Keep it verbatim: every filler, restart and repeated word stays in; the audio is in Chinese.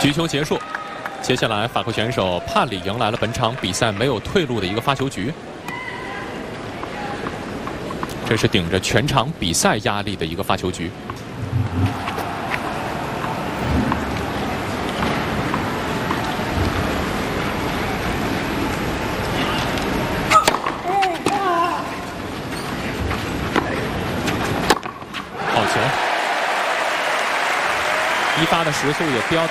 局球结束，接下来法国选手帕里迎来了本场比赛没有退路的一个发球局。这是顶着全场比赛压力的一个发球局。好球！一发的时速也飙到。